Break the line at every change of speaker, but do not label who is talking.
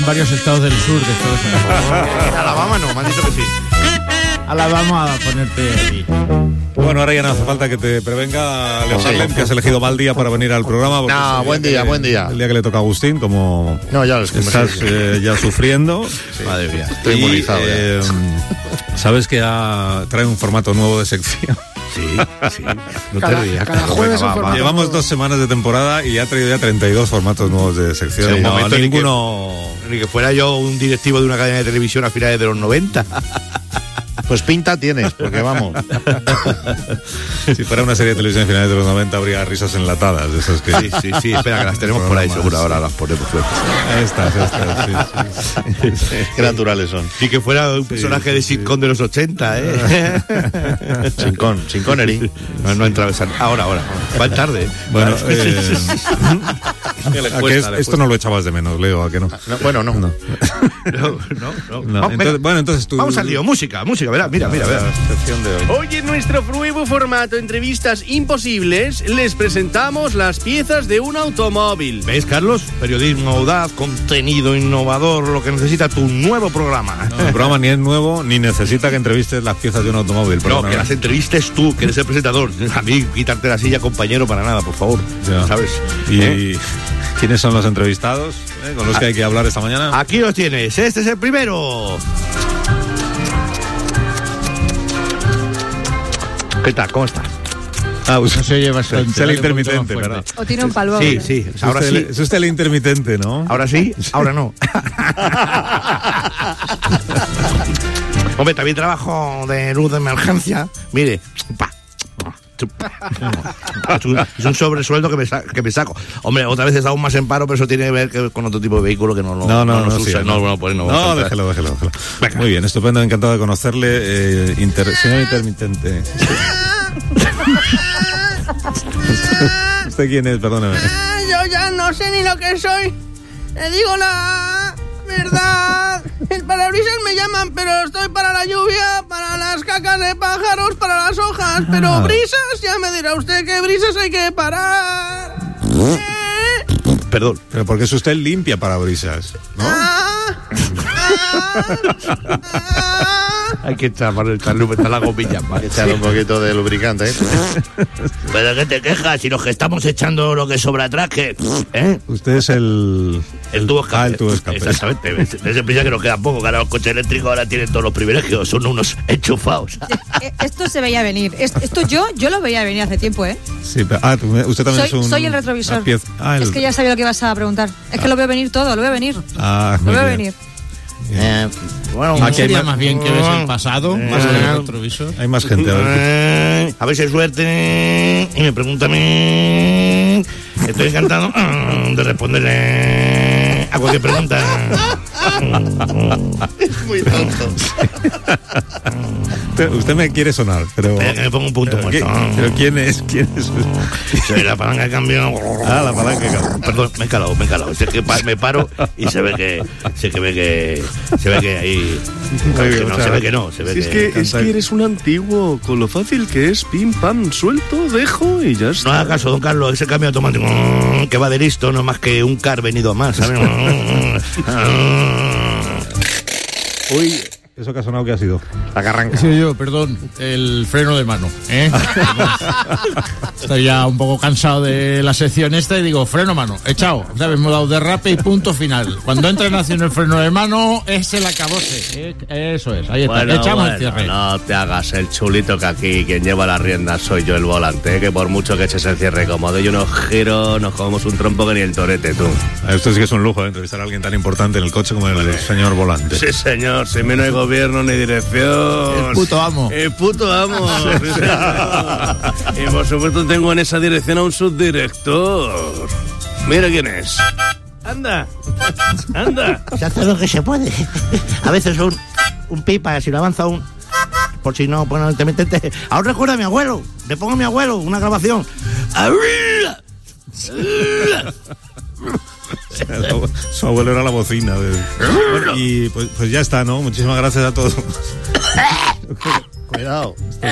varios estados del sur de Estados Unidos.
En Alabama no, me han dicho que sí.
Vamos a ponerte ahí.
Bueno, ahora ya no hace falta que te prevenga, Leo Harlem, que has elegido mal día para venir al programa.
No, buen día.
El día que le toca a Agustín, como
no, ya es que
estás ya sufriendo.
Sí. Madre mía, estoy inmunizado ya.
Sabes que trae un formato nuevo de sección.
Sí, no te rías.
Cada jueves
Llevamos 2 semanas de temporada y ha traído ya 32 formatos nuevos de sección.
Sí,
no, ninguno...
Ni que fuera yo un directivo de una cadena de televisión a finales de los 90. Pues pinta tienes, porque vamos.
Si fuera una serie de televisión a finales de los 90 habría risas enlatadas. De esas que...
Sí, espera, que las tenemos por ahí, seguro. Ahora las ponemos.
Estas, sí.
Qué naturales son. Ni que fuera un personaje de sitcom de los 80, ¿eh? Sin Connery. No entra a besar. Ahora. Va tarde.
Bueno, esto no lo echabas de menos, Leo, ¿a que no?
Bueno, no.
Entonces tú...
Vamos al lío. Música, verá, mira.
Sección de hoy.
Hoy en nuestro nuevo formato Entrevistas Imposibles les presentamos las piezas de un automóvil.
¿Ves, Carlos? Periodismo audaz, contenido innovador, lo que necesita tu nuevo programa.
No, el programa ni es nuevo ni necesita que entrevistes las piezas de un automóvil.
No, que las entrevistes tú, que eres el presentador. A mí, quitarte la silla, compañero, para nada, por favor.
Ya.
¿Sabes?
¿Y quiénes son los entrevistados con los que hay que hablar esta mañana?
Aquí los tienes. Este es el primero. ¿Qué tal? ¿Cómo estás?
Usted se lleva bastante.
Es el intermitente, ¿verdad?
O tiene un palvo.
Sí. Ahora sí.
Es usted el intermitente, ¿no?
Ahora sí, ahora no. Hombre, también trabajo de luz de emergencia. Mire, es un sobresueldo que me saco. Hombre, otra vez está aún más en paro, pero eso tiene que ver con otro tipo de vehículo que no nos usa. No,
déjelo. Venga. Muy bien, estupendo, encantado de conocerle. Señor intermitente. ¿Usted quién es? Perdóneme.
Yo ya no sé ni lo que soy. Le digo la verdad. El parabrisas me llaman, pero estoy para la lluvia, para las cacas de pájaros, para las hojas. Pero brisas, ya me dirá usted que brisas hay que parar.
Perdón.
Pero porque es usted limpia parabrisas, ¿no?
Hay que echarle la gomilla. Hay que echarle un poquito de lubricante, ¿eh? Pero ¿qué te quejas? Si los que estamos echando lo que sobra atrás, ¿qué?
Usted es el
tubo escape.
El tubo escape.
Exactamente. Ese prisa que nos queda poco, que ahora los coches eléctricos ahora tienen todos los privilegios, son unos enchufados.
Esto se veía venir. Esto yo lo veía venir hace tiempo, ¿eh?
Sí, pero, usted también
soy el retrovisor. Es que ya sabía lo que ibas a preguntar. Es que lo veo venir todo, lo veo venir. Lo veo venir.
Bueno, aquí sería más bien que ves el pasado, más que el retrovisor.
Hay más gente.
A ver si hay suerte. Y me pregunta a mí. Estoy encantado de responderle a cualquier pregunta. Es muy tonto.
Usted me quiere sonar, pero...
Me pongo un punto muerto.
¿Pero quién es?
Soy la palanca de cambio.
La palanca de cambio.
Perdón, me he calado. Es que me paro y se ve que ahí... Se ve que no.
Es que eres un antiguo, con lo fácil que es, pim, pam, suelto, dejo y ya está.
No haga caso, don Carlos, ese cambio automático que va de listo, no más que un car venido a más, ¿sabes?
Uy, ¿eso que ha sonado qué ha sido?
La carranca.
Sí, perdón, el freno de mano, Estoy ya un poco cansado de la sección esta y digo, freno mano, echado, ¿sabes? Hemos dado derrape y punto final. Cuando entra en acción el freno de mano, es el acabose. Eso es, ahí está, echamos el cierre.
No te hagas el chulito, que aquí quien lleva las riendas soy yo, el volante, que por mucho que eches el cierre cómodo y unos giros, nos comemos un trompo que ni el torete, tú.
Esto sí que es un lujo, entrevistar a alguien tan importante en el coche como el señor volante.
Sí, señor, si no hay gobierno ni dirección.
El puto amo.
Sí, y por supuesto tengo en esa dirección a un subdirector. Mira quién es. Anda.
Se hace lo que se puede. A veces un pipa, si lo avanza por si no, bueno, intermitente. Ahora recuerda a mi abuelo. Le pongo a mi abuelo una grabación.
Su abuelo era la bocina. Y pues ya está, ¿no? Muchísimas gracias a todos.
Cuidado.